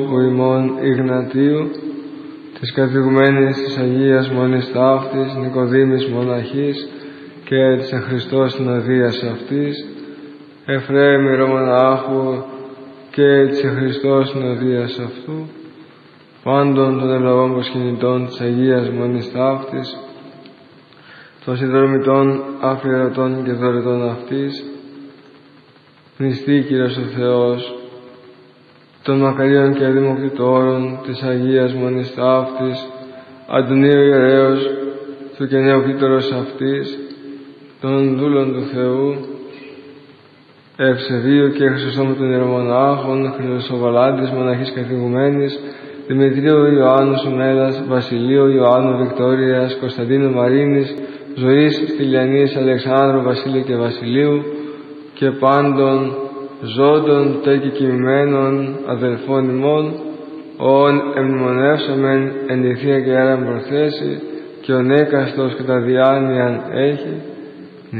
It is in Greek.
που ημών Ιγνατίου, της καθηγουμένης της Αγίας Μονής Ταύτης, Νικοδήμης Μοναχής και της εν Χριστώς συνοδείας αυτής, Εφραίμ Ιερομονάχου και της εν Χριστώς συνοδείας αυτού, πάντων των ευλογών προσκυνητών της Αγίας Μονής Ταύτης, των συνδρομητών αφιερωτών και δωρετών αυτής, πνιστή Κύριος ο Θεός, των μακαρίων και δημοκτητόρων της Αγίας Μονής Ταύτης, Αντωνίου Ιερέως, του και νεοκτήτορος αυτής, των δούλων του Θεού, Ευσεβίου και Χρυσοστόμου των Ιερομονάχων, Χρυσοβαλάντης Μοναχής καθηγουμένης, Δημητρίου Ιωάννου Σουμέλας, Βασιλείου Ιωάννου Βικτόριας, Κωνσταντίνου Μαρίνης, Ζωής Στυλιανής, Αλεξάνδρου Βασίλειου και Βασιλείου και πάντων ζώντων τε και κοιμημένων αδελφών ημών, ον εμνημονεύσομεν εν τη Θεία και Άρα προθέσει και ο νέκαστος κατά διάνοιαν έχει,